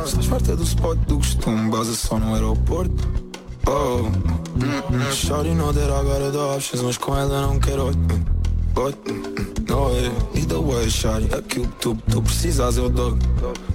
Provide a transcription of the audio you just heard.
Estás farta do spot do costume, base só no aeroporto. Oh, shawty know that I got other options, mas com ela não quero. But, no way, either way, shawty, aquilo que tu precisas eu dou.